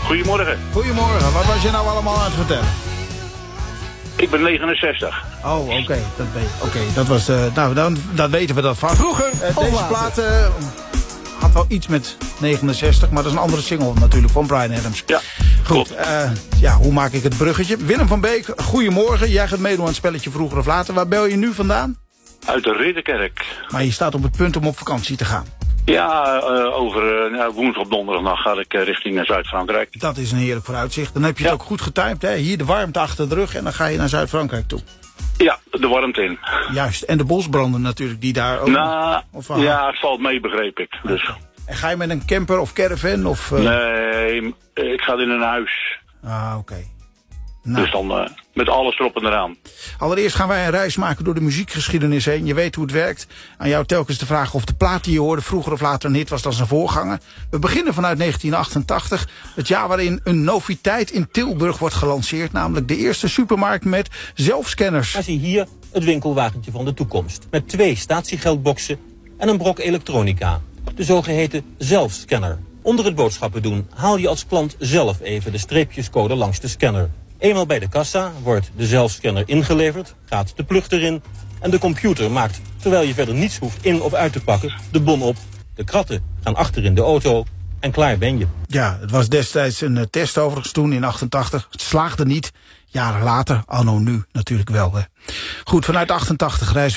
Goedemorgen. Goedemorgen, wat was je nou allemaal aan het vertellen? Ik ben 69. Oh, oké, dat was dan weten we dat van. Vroeger of deze later? plaat had wel iets met 69, maar dat is een andere single natuurlijk van Bryan Adams. Ja, goed. Hoe maak ik het bruggetje? Willem van Beek, goedemorgen. Jij gaat meedoen aan het spelletje vroeger of later. Waar bel je nu vandaan? Uit de Ridderkerk. Maar je staat op het punt om op vakantie te gaan. Ja, woensdag op donderdagnacht ga ik richting Zuid-Frankrijk. Dat is een heerlijk vooruitzicht. Dan heb je het ook goed getimed, hè? Hier de warmte achter de rug en dan ga je naar Zuid-Frankrijk toe. Ja, de warmte in. Juist, en de bosbranden natuurlijk die daar ook... Ja, het valt mee, begreep ik. Dus. En ga je met een camper of caravan? Of, Nee, ik ga in een huis. Ah, oké. Nou. Dus dan met alles erop en eraan. Allereerst gaan wij een reis maken door de muziekgeschiedenis heen. Je weet hoe het werkt. Aan jou telkens de vraag of de plaat die je hoorde vroeger of later een hit was dan zijn voorganger. We beginnen vanuit 1988. Het jaar waarin een noviteit in Tilburg wordt gelanceerd. Namelijk de eerste supermarkt met zelfscanners. Maar zie hier het winkelwagentje van de toekomst. Met 2 statiegeldboxen en een brok elektronica. De zogeheten zelfscanner. Onder het boodschappen doen haal je als klant zelf even de streepjescode langs de scanner. Eenmaal bij de kassa wordt de zelfscanner ingeleverd, gaat de plug erin en de computer maakt, terwijl je verder niets hoeft in of uit te pakken, de bon op. De kratten gaan achter in de auto en klaar ben je. Ja, het was destijds een test overigens toen in 88. Het slaagde niet. Jaren later, anno nu natuurlijk wel. Hè. Goed, vanuit 88 reizen